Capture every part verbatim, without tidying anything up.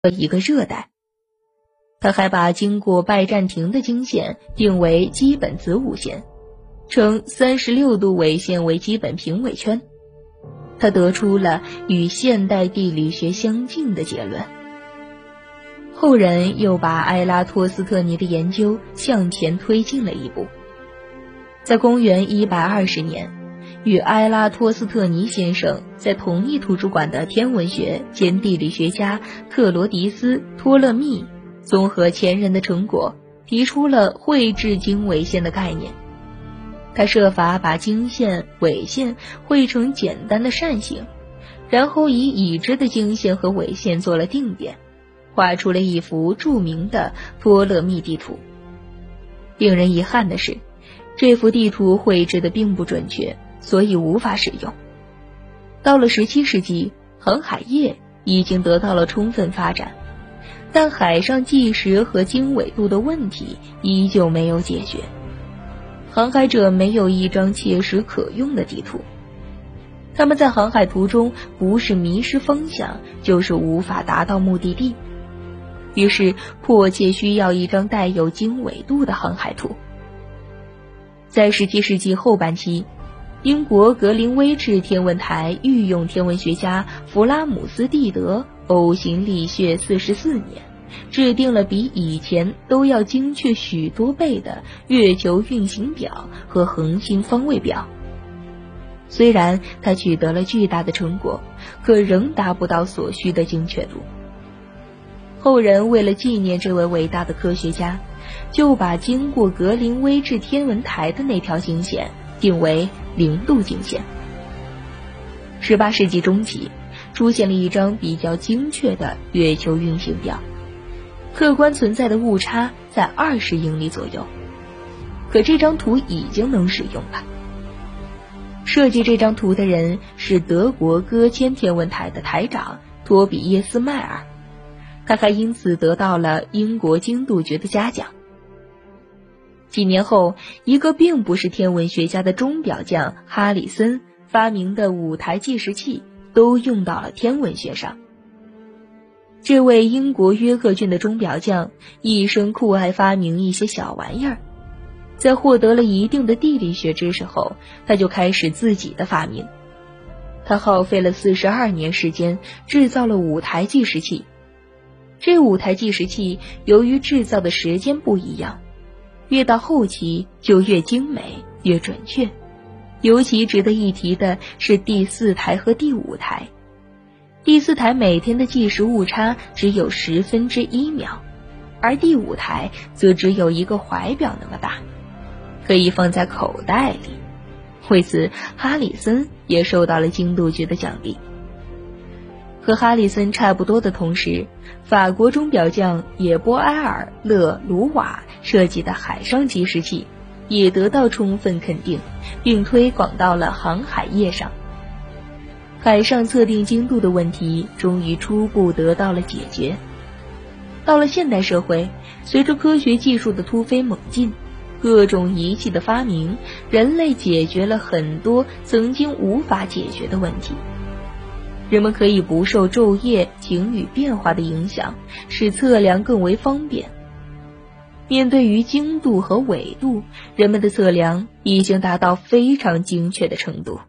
一个热带。他还把经过拜占庭的经线定为基本子午线，称三十六度纬线为基本平纬圈。他得出了与现代地理学相近的结论。后人又把埃拉托斯特尼的研究向前推进了一步，在公元一百二十年，与埃拉托斯特尼先生在同一图书馆的天文学兼地理学家克罗迪斯·托勒密综合前人的成果，提出了绘制经纬线的概念。他设法把经线、纬线绘成简单的扇形，然后以已知的经线和纬线做了定点，画出了一幅著名的托勒密地图。令人遗憾的是，这幅地图绘制的并不准确，所以无法使用。到了十七世纪，航海业已经得到了充分发展，但海上计时和经纬度的问题依旧没有解决。航海者没有一张切实可用的地图，他们在航海途中不是迷失方向，就是无法达到目的地，于是迫切需要一张带有经纬度的航海图。在十七世纪后半期，英国格林威治天文台御用天文学家弗拉姆斯蒂德呕心沥血四十四年，制定了比以前都要精确许多倍的月球运行表和恒星方位表。虽然他取得了巨大的成果，可仍达不到所需的精确度。后人为了纪念这位伟大的科学家，就把经过格林威治天文台的那条经线定为零度经线。十八世纪中期，出现了一张比较精确的月球运行表，客观存在的误差在二十英里左右，可这张图已经能使用了。设计这张图的人是德国搁浅天文台的台长托比耶斯迈尔，他还因此得到了英国经度局的嘉奖。几年后，一个并不是天文学家的钟表匠哈里森发明的五台计时器都用到了天文学上。这位英国约克郡的钟表匠一生酷爱发明一些小玩意儿，在获得了一定的地理学知识后，他就开始自己的发明。他耗费了四十二年时间制造了五台计时器。这五台计时器由于制造的时间不一样，越到后期就越精美越准确。尤其值得一提的是第四台和第五台。第四台每天的计时误差只有十分之一秒，而第五台则只有一个怀表那么大，可以放在口袋里。为此，哈里森也受到了经度局的奖励。和哈里森差不多的同时，法国钟表匠也波埃尔·勒卢瓦设计的海上计时器也得到充分肯定，并推广到了航海业上。海上测定精度的问题终于初步得到了解决。到了现代社会，随着科学技术的突飞猛进，各种仪器的发明，人类解决了很多曾经无法解决的问题。人们可以不受昼夜晴雨变化的影响，使测量更为方便。面对于精度和纬度，人们的测量已经达到非常精确的程度。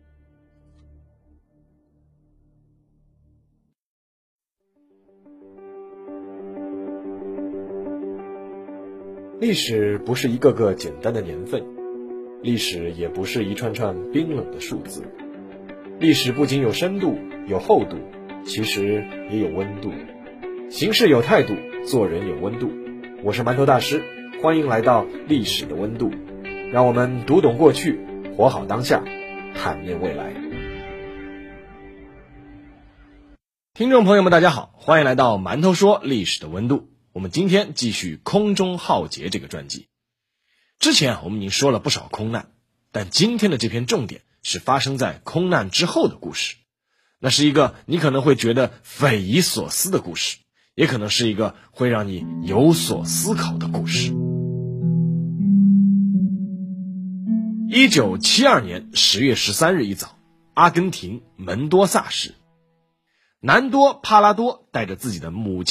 历史不是一个个简单的年份，历史也不是一串串冰冷的数字。历史不仅有深度有厚度，其实也有温度。行事有态度，做人有温度。我是馒头大师，欢迎来到历史的温度，让我们读懂过去，活好当下，坦面未来。听众朋友们大家好，欢迎来到馒头说历史的温度。我们今天继续空中浩劫这个传记。之前我们已经说了不少空难，但今天的这篇重点是发生在空难之后的故事。那是一个你可能会觉得匪夷所思的故事，也可能是一个会让你有所思考的故事。一九七二年十月十三日一早，阿根廷门多萨市， 南多帕拉多带着自己的母亲